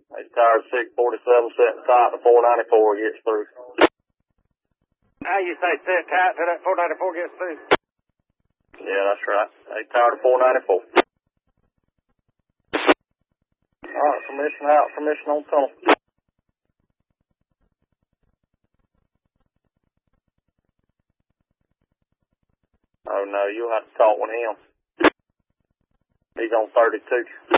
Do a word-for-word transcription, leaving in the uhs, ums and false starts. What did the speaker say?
He's tired of six forty-seven sitting tight, the four ninety-four gets through. How you say sit tight till that four ninety-four gets through? Yeah, that's right. He's tired of four ninety-four. Alright, permission out, permission on tunnel. Oh no, you'll have to talk with him. He's on thirty-two.